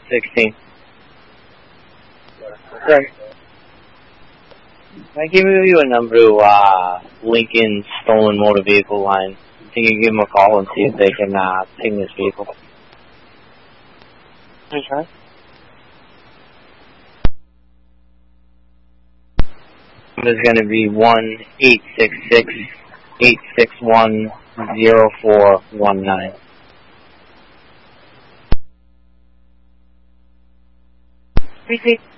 16. Right. Can I give you a number to Lincoln Stolen Motor Vehicle line? I think you can give them a call and see if they can ping this vehicle. Okay. There's going to be 1-866-861-0419. Repeat.